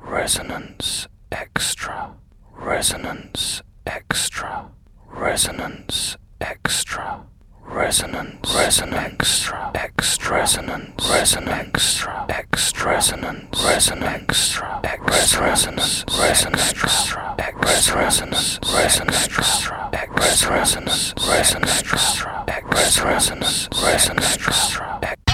Resonance extra. Resonance extra. Resonance extra. Resonance extra. Extra. Resonance extra. Extra. Resonance extra. Resonance extra. Resonance extra. Resonance extra. Resonance extra.